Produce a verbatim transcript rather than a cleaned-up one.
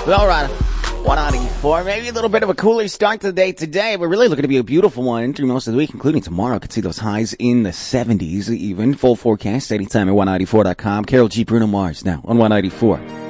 All right. one ninety-four. Maybe a little bit of a cooler start to the day today. We're really looking to be a beautiful one through most of the week, including tomorrow. Could see those highs in the seventies even. Full forecast anytime at one ninety-four dot com. Carol G. Bruno Mars now on one ninety-four.